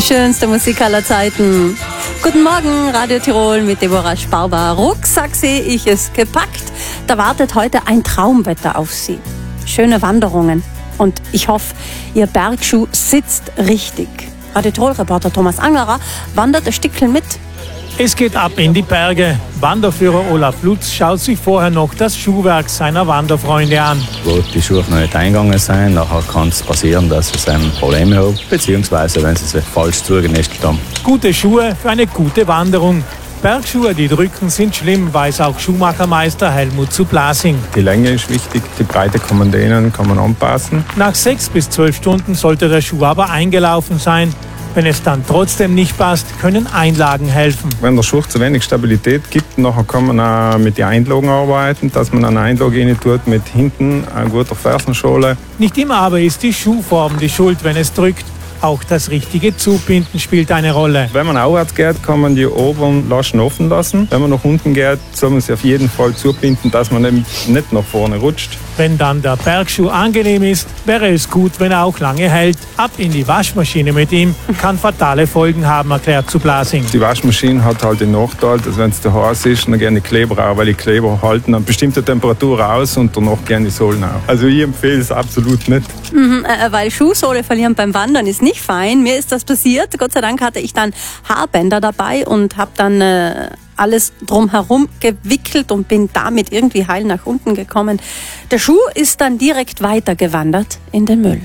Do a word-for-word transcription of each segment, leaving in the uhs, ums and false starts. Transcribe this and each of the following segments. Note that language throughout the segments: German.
Die schönste Musik aller Zeiten. Guten Morgen, Radio Tirol mit Deborah Sparber. Rucksack sehe ich es gepackt. Da wartet heute ein Traumwetter auf Sie. Schöne Wanderungen. Und ich hoffe, Ihr Bergschuh sitzt richtig. Radio Tirol-Reporter Thomas Angerer wandert ein Stückchen mit. Es geht ab in die Berge. Wanderführer Olaf Lutz schaut sich vorher noch das Schuhwerk seiner Wanderfreunde an. Wo die Schuhe noch nicht eingegangen sind, nachher kann es passieren, dass es ein Problem hat, beziehungsweise wenn sie sich falsch zugenästet haben. Gute Schuhe für eine gute Wanderung. Bergschuhe, die drücken, sind schlimm, weiß auch Schuhmachermeister Helmut zu Blasing. Die Länge ist wichtig, die Breite kann man denen kann man anpassen. Nach sechs bis zwölf Stunden sollte der Schuh aber eingelaufen sein. Wenn es dann trotzdem nicht passt, können Einlagen helfen. Wenn der Schuh zu wenig Stabilität gibt, nachher kann man auch mit den Einlagen arbeiten, dass man eine Einlage rein tut mit hinten einer guten Fersenschale. Nicht immer aber ist die Schuhform die Schuld, wenn es drückt. Auch das richtige Zubinden spielt eine Rolle. Wenn man aufwärts geht, kann man die oberen Laschen offen lassen. Wenn man nach unten geht, soll man sie auf jeden Fall zubinden, dass man nicht nach vorne rutscht. Wenn dann der Bergschuh angenehm ist, wäre es gut, wenn er auch lange hält. Ab in die Waschmaschine mit ihm, kann fatale Folgen haben, erklärt zu Blasing. Die Waschmaschine hat halt den Nachteil, dass wenn es zu heiß ist, dann gehen die Kleber auch, weil die Kleber halten eine bestimmte Temperatur aus und danach gehen die Sohlen auch. Also ich empfehle es absolut nicht. Mhm, äh, weil Schuhsohle verlieren beim Wandern ist nicht fein. Mir ist das passiert. Gott sei Dank hatte ich dann Haarbänder dabei und habe dann äh, alles drumherum gewickelt und bin damit irgendwie heil nach unten gekommen. Der Schuh ist dann direkt weitergewandert in den Müll.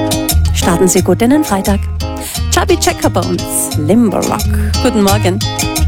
Starten Sie gut in den Freitag. Chubby Checker bei uns, Limbo Rock. Guten Morgen.